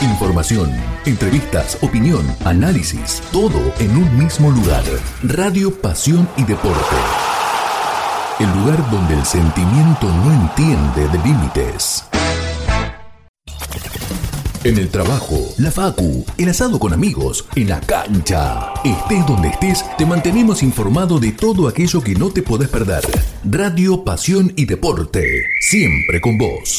Información, entrevistas, opinión, análisis, todo en un mismo lugar. Radio Pasión y Deporte. El lugar donde el sentimiento no entiende de límites. En el trabajo, la facu, el asado con amigos, en la cancha. Estés donde estés, te mantenemos informado de todo aquello que no te podés perder. Radio Pasión y Deporte, siempre con vos.